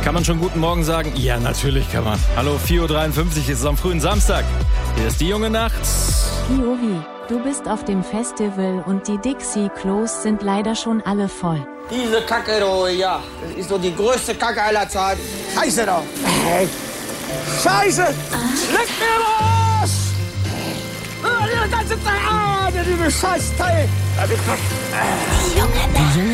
Kann man schon guten Morgen sagen? Ja, natürlich kann man. Hallo, 4:53 Uhr ist es am frühen Samstag. Hier ist die junge Nacht. Jovi, du bist auf dem Festival und die Dixie-Klos sind leider schon alle voll. Diese Kacke, du, ja, das ist doch die größte Kacke aller Zeiten. Scheiße doch. Scheiße! Leck mir los! Die ganze Zeit, diese Scheißteil. Die junge Nacht.